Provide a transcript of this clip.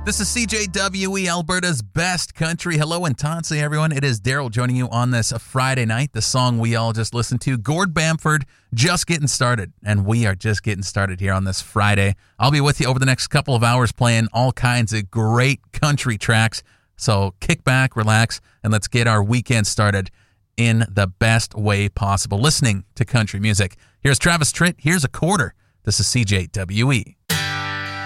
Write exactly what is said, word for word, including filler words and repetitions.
This is C J W E, Alberta's best country. Hello and Tansi, everyone. It is Daryl joining you on this Friday night. The song we all just listened to, Gord Bamford, Just Getting Started. And we are just getting started here on this Friday. I'll be with you over the next couple of hours playing all kinds of great country tracks. So kick back, relax, and let's get our weekend started in the best way possible, listening to country music. Here's Travis Tritt. Here's a quarter. This is C J W E.